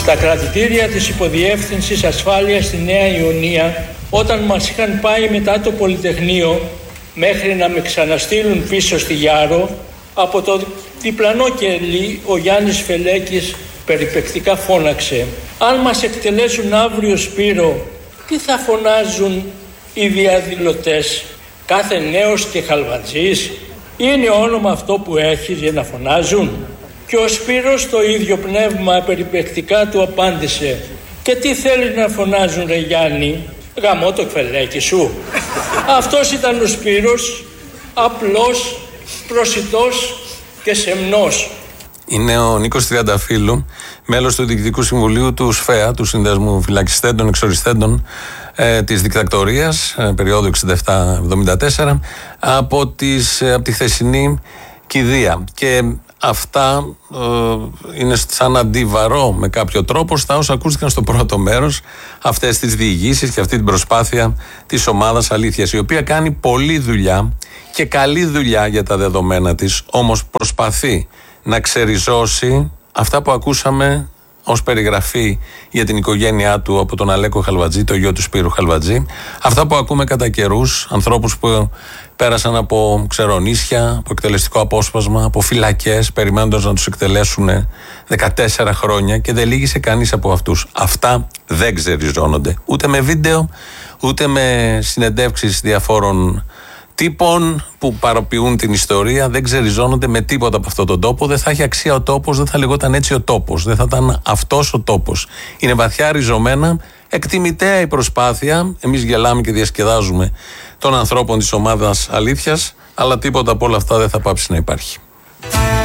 Στα κρατητήρια της Υποδιεύθυνσης Ασφάλειας στη Νέα Ιωνία, όταν μας είχαν πάει μετά το Πολυτεχνείο μέχρι να με ξαναστείλουν πίσω στη Γιάρο, από το διπλανό κελί ο Γιάννης Φελέκης περιπεκτικά φώναξε: «Αν μας εκτελέσουν αύριο, Σπύρο, τι θα φωνάζουν οι διαδηλωτές? Κάθε νέος και χαλβατζής είναι όνομα αυτό που έχεις για να φωνάζουν?» Και ο Σπύρος το ίδιο πνεύμα περιπεκτικά του απάντησε: «Και τι θέλεις να φωνάζουν, ρε Γιάννη? Γαμώ το Φελέκη σου». Αυτός ήταν ο Σπύρος, απλός, προσιτός και σεμνός. Είναι ο Νίκος Τριανταφύλλου, μέλος του Διοικητικού Συμβουλίου του ΣΦΕΑ, του Συνδέσμου Φυλακιστέντων Εξοριστέντων της Δικτατορίας, περίοδου 67-74, από τη χθεσινή κηδεία. Και αυτά είναι σαν αντίβαρο με κάποιο τρόπο στα όσα ακούστηκαν στο πρώτο μέρος, αυτές τις διηγήσεις και αυτή την προσπάθεια της ομάδας Αλήθειας, η οποία κάνει πολλή δουλειά και καλή δουλειά για τα δεδομένα της, όμως προσπαθεί να ξεριζώσει αυτά που ακούσαμε ως περιγραφή για την οικογένειά του από τον Αλέκο Χαλβατζή, το γιο του Σπύρου Χαλβατζή. Αυτά που ακούμε κατά καιρούς, ανθρώπους που πέρασαν από ξερονίσια, από εκτελεστικό απόσπασμα, από φυλακές, περιμένοντας να τους εκτελέσουν 14 χρόνια και δεν λύγησε κανείς από αυτούς. Αυτά δεν ξεριζώνονται. Ούτε με βίντεο, ούτε με συνεντεύξεις διαφόρων τύπων που παροποιούν την ιστορία, δεν ξεριζώνονται με τίποτα από αυτόν τον τόπο. Δεν θα έχει αξία ο τόπος, δεν θα λεγόταν έτσι ο τόπος, δεν θα ήταν αυτός ο τόπος. Είναι βαθιά ριζωμένα, εκτιμητέα η προσπάθεια. Εμείς γελάμε και διασκεδάζουμε των ανθρώπων της ομάδας Αλήθειας, αλλά τίποτα από όλα αυτά δεν θα πάψει να υπάρχει.